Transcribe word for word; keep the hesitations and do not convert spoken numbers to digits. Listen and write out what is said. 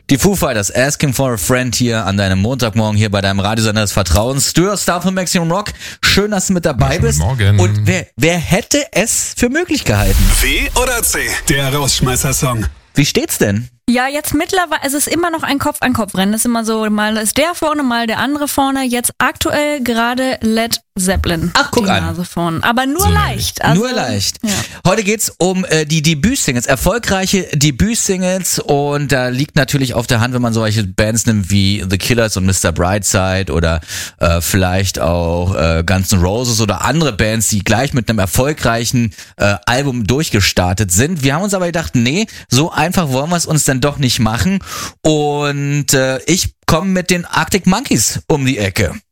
Die Foo Fighters, Asking for a Friend hier an deinem Montagmorgen hier bei deinem Radiosender des Vertrauens. Du hörst Star von Maximum Rock. Schön, dass du mit dabei Guten bist. Morgen. Und wer, wer hätte es für möglich gehalten? W oder C? Der Rausschmeißer-Song. Wie steht's denn? Ja, jetzt mittlerweile, es ist immer noch ein Kopf-an-Kopf-Rennen. Es ist immer so, mal ist der vorne, mal der andere vorne. Jetzt aktuell gerade Led Zeppelin. Ach, guck die an. Nase vorn. Aber nur So leicht. Also, Nur leicht. Ja. Heute geht's um äh, die Debütsingles, erfolgreiche Debütsingles, und da liegt natürlich auf der Hand, wenn man solche Bands nimmt wie The Killers und Mister Brightside oder äh, vielleicht auch äh, Guns N' Roses oder andere Bands, die gleich mit einem erfolgreichen äh, Album durchgestartet sind. Wir haben uns aber gedacht, nee, so einfach wollen wir es uns dann doch nicht machen, und äh, ich komme mit den Arctic Monkeys um die Ecke.